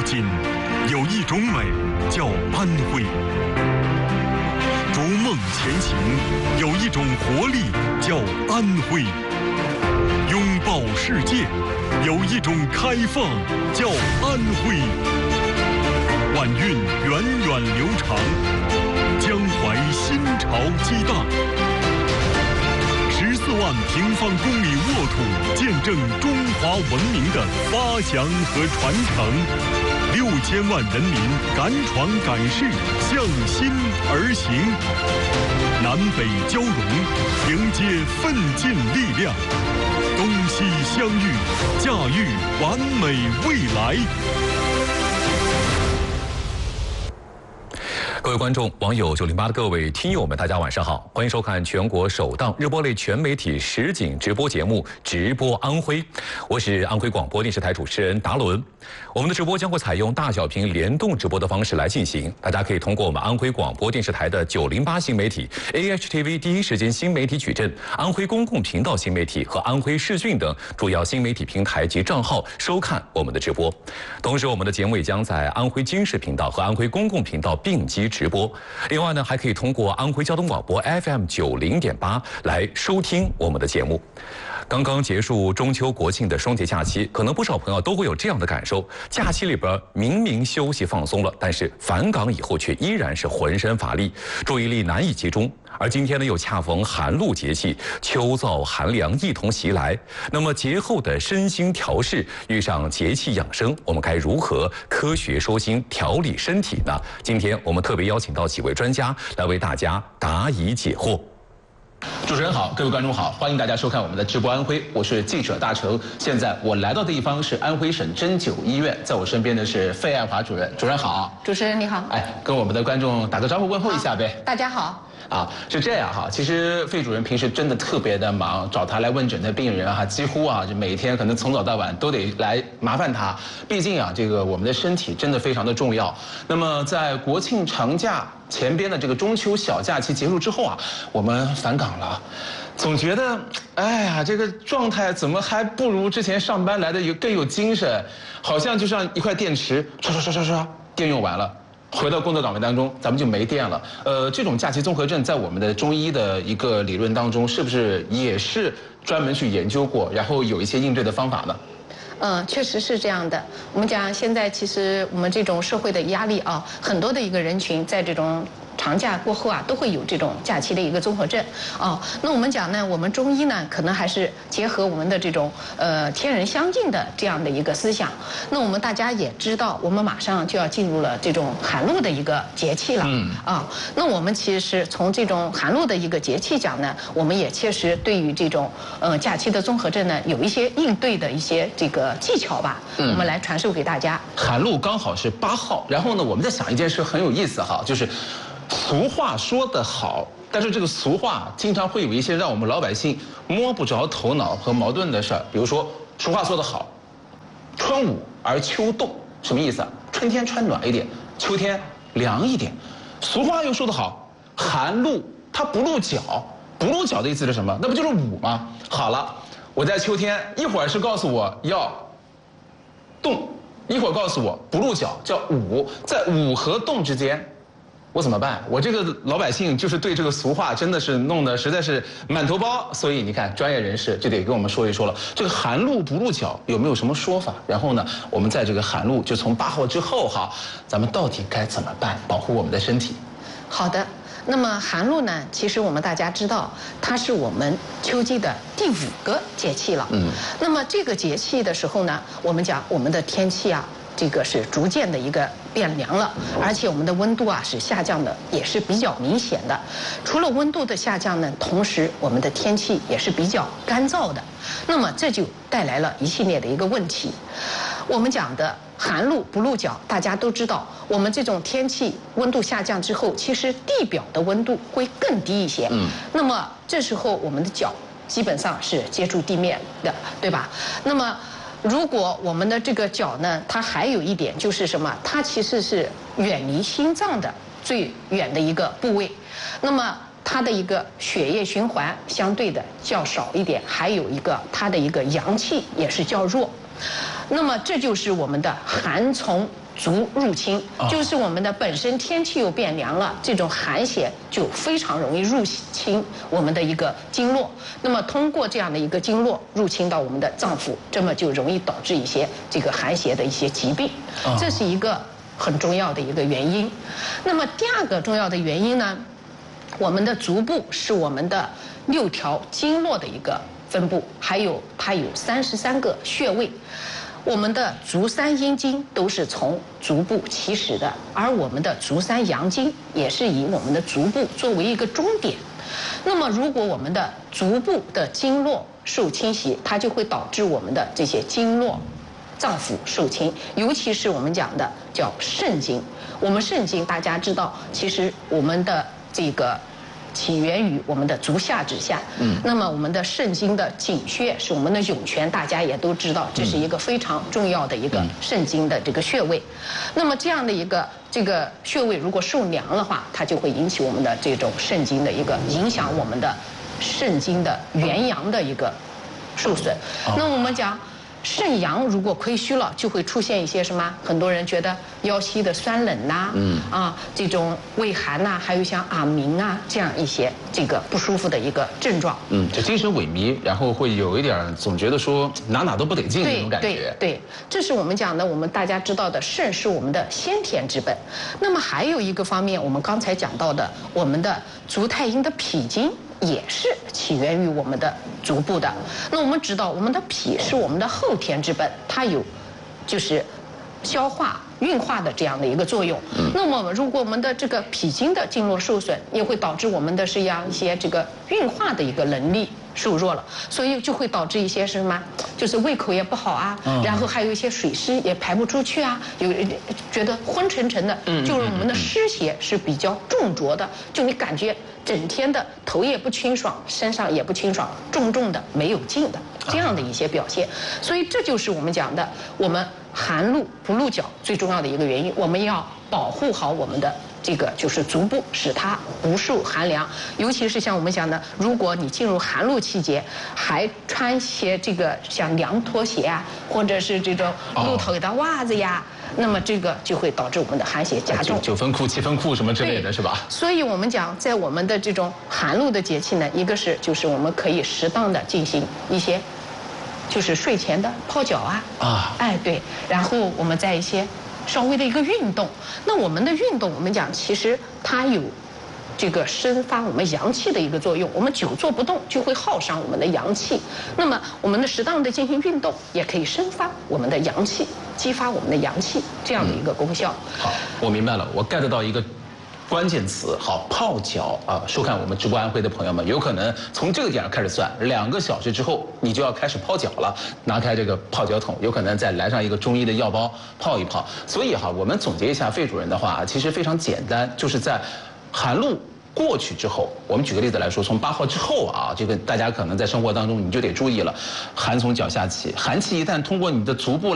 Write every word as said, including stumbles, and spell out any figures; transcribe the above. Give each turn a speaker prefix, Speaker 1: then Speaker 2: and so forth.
Speaker 1: 今，有一种美叫安徽；逐梦前行，有一种活力叫安徽；拥抱世界，有一种开放叫安徽。晚运源远流长，江淮新潮激荡。十四万平方公里沃土，见证中华文明的发祥和传承。六千万人民敢闯敢试，向心而行。南北交融，迎接奋进力量。东西相遇，驾驭完美未来。
Speaker 2: 各位观众、网友、九零八的各位听友们，大家晚上好，欢迎收看全国首档日播类全媒体实景直播节目《直播安徽》，我是安徽广播电视台主持人达伦。我们的直播将会采用大小屏联动直播的方式来进行，大家可以通过我们安徽广播电视台的九零八新媒体、A H T V 第一时间新媒体矩阵、安徽公共频道新媒体和安徽视讯等主要新媒体平台及账号收看我们的直播。同时，我们的节目也将在安徽经视频道和安徽公共频道并机直播。另外呢，还可以通过安徽交通广播 F M 九零点八来收听我们的节目。刚刚结束中秋国庆的双节假期，可能不少朋友都会有这样的感受：假期里边明明休息放松了，但是返岗以后却依然是浑身乏力，注意力难以集中。而今天呢，又恰逢寒露节气，秋燥寒凉一同袭来。那么节后的身心调试，遇上节气养生，我们该如何科学收心、调理身体呢？今天我们特别邀请到几位专家来为大家答疑解惑。
Speaker 3: 主持人好，各位观众好，欢迎大家收看我们的直播安徽，我是记者大成。现在我来到的地方是安徽省针灸医院，在我身边的是费爱华主任。主任好。
Speaker 4: 主持人你好。
Speaker 3: 哎，跟我们的观众打个招呼问候一下呗。
Speaker 4: 大家好。
Speaker 3: 啊，是这样哈，其实费主任平时真的特别的忙，找他来问诊的病人哈，几乎啊就每天可能从早到晚都得来麻烦他。毕竟啊，这个我们的身体真的非常的重要。那么在国庆长假前边的这个中秋小假期结束之后啊，我们返岗了，总觉得哎呀，这个状态怎么还不如之前上班来的有更有精神，好像就像一块电池，刷刷刷刷刷，电用完了。回到工作岗位当中，咱们就没电了。呃，这种假期综合症在我们的中医的一个理论当中，是不是也是专门去研究过，然后有一些应对的方法呢？
Speaker 4: 嗯，确实是这样的。我们讲现在其实我们这种社会的压力啊，很多的一个人群在这种长假过后啊，都会有这种假期的一个综合症哦。那我们讲呢，我们中医呢，可能还是结合我们的这种呃天人相近的这样的一个思想。那我们大家也知道，我们马上就要进入了这种寒露的一个节气了，嗯啊。那我们其实从这种寒露的一个节气讲呢，我们也确实对于这种呃假期的综合症呢，有一些应对的一些这个技巧吧，嗯、我们来传授给大家。
Speaker 3: 寒露刚好是八号，然后呢，我们在想一件事很有意思哈，就是。俗话说得好，但是这个俗话经常会有一些让我们老百姓摸不着头脑和矛盾的事儿。比如说，俗话说得好，春捂而秋冻，什么意思啊？春天穿暖一点，秋天凉一点。俗话又说得好，寒露它不露脚，不露脚的意思是什么？那不就是捂吗？好了，我在秋天一会儿是告诉我要冻，一会儿告诉我不露脚叫捂，在捂和冻之间。我怎么办？我这个老百姓就是对这个俗话真的是弄得实在是满头包，所以你看专业人士就得跟我们说一说了。这个寒露不露脚有没有什么说法？然后呢，我们在这个寒露就从八号之后哈，咱们到底该怎么办，保护我们的身体？
Speaker 4: 好的。那么寒露呢，其实我们大家知道，它是我们秋季的第五个节气了。嗯。那么这个节气的时候呢，我们讲我们的天气啊。这个是逐渐的一个变凉了，而且我们的温度啊是下降的，也是比较明显的。除了温度的下降呢，同时我们的天气也是比较干燥的。那么这就带来了一系列的一个问题。我们讲的寒露不露脚，大家都知道，我们这种天气温度下降之后，其实地表的温度会更低一些。嗯。那么这时候我们的脚基本上是接触地面的，对吧？那么如果我们的这个脚呢，它还有一点就是什么？它其实是远离心脏的最远的一个部位，那么它的一个血液循环相对的较少一点，还有一个它的一个阳气也是较弱。那么这就是我们的寒从足入侵，就是我们的本身天气又变凉了，这种寒邪就非常容易入侵我们的一个经络。那么通过这样的一个经络入侵到我们的脏腑，这么就容易导致一些这个寒邪的一些疾病，这是一个很重要的一个原因。那么第二个重要的原因呢，我们的足部是我们的六条经络的一个分布，还有它有三十三个穴位。我们的足三阴经都是从足部起始的，而我们的足三阳经也是以我们的足部作为一个终点。那么，如果我们的足部的经络受侵袭，它就会导致我们的这些经络、脏腑受侵，尤其是我们讲的叫肾经。我们肾经大家知道，其实我们的这个起源于我们的足下之下，嗯，那么我们的肾经的井穴是我们的涌泉，大家也都知道，这是一个非常重要的一个肾经的这个穴位。那么这样的一个这个穴位如果受凉的话，它就会引起我们的这种肾经的一个影响，我们的肾经的元阳的一个受损。那我们讲肾阳如果亏虚了，就会出现一些什么？很多人觉得腰膝的酸冷呐、啊，嗯啊，这种畏寒呐、啊，还有像耳鸣啊这样一些这个不舒服的一个症状。
Speaker 3: 嗯，就精神萎靡，然后会有一点总觉得说哪哪都不得劲那种感觉。
Speaker 4: 对对对，这是我们讲的，我们大家知道的肾是我们的先天之本。那么还有一个方面，我们刚才讲到的，我们的足太阴的脾经。也是起源于我们的足部的。那我们知道，我们的脾是我们的后天之本，它有就是消化、运化的这样的一个作用。那么，如果我们的这个脾经的经络受损，也会导致我们的是样一些这个运化的一个能力瘦弱了，所以就会导致一些什么，就是胃口也不好啊，然后还有一些水湿也排不出去啊，有觉得昏沉沉的，就是我们的湿邪是比较重浊的，就你感觉整天的头也不清爽，身上也不清爽，重重的没有劲的这样的一些表现。所以这就是我们讲的，我们寒露不露脚最重要的一个原因，我们要保护好我们的这个就是足部，使它不受寒凉。尤其是像我们讲的，如果你进入寒露季节，还穿些这个像凉拖鞋啊，或者是这种露头的袜子呀，那么这个就会导致我们的寒邪加重。
Speaker 3: 九分裤、七分裤什么之类的是吧？
Speaker 4: 所以我们讲，在我们的这种寒露的节气呢，一个是就是我们可以适当的进行一些，就是睡前的泡脚啊，啊，哎对，然后我们在一些稍微的一个运动。那我们的运动，我们讲其实它有这个生发我们阳气的一个作用。我们久坐不动就会耗伤我们的阳气，那么我们的适当的进行运动，也可以生发我们的阳气，激发我们的阳气这样的一个功效。
Speaker 3: 嗯、好，我明白了，我 get 到一个关键词，好，泡脚啊！收看我们直播安徽的朋友们，有可能从这个点开始算，两个小时之后你就要开始泡脚了。拿开这个泡脚桶，有可能再来上一个中医的药包泡一泡。所以哈，我们总结一下费主任的话，其实非常简单，就是在寒露过去之后，我们举个例子来说，从八号之后啊，这个大家可能在生活当中你就得注意了，寒从脚下起，寒气一旦通过你的足部来